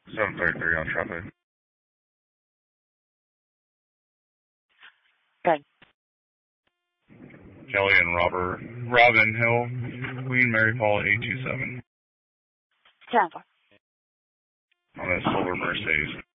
733 on traffic. Okay. Kelly and Robin Hill, Queen Mary Paul 827. 10 o'clock. On a silver Mercedes.